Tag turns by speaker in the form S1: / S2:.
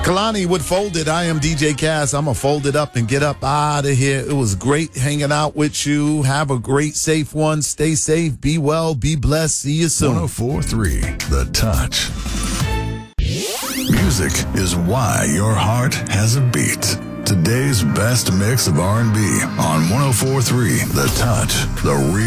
S1: Kalani would fold it. I am DJ Cass. I'm going to fold it up and get up out of here. It was great hanging out with you. Have a great, safe one. Stay safe. Be well. Be blessed. See you soon.
S2: 104.3 The Touch. Music is why your heart has a beat. Today's best mix of R&B on 104.3 The Touch. The real